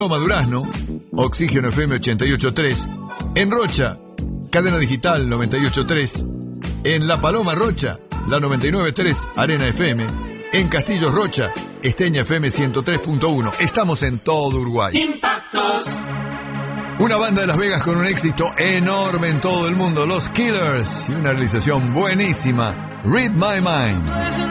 Durazno, Oxígeno FM 88.3, en Rocha, Cadena Digital 98.3, en La Paloma Rocha, la 99.3 Arena FM, en Castillos Rocha, Esteña FM 103.1. Estamos en todo Uruguay. Impactos. Una banda de Las Vegas con un éxito enorme en todo el mundo, Los Killers, y una realización buenísima, Read My Mind.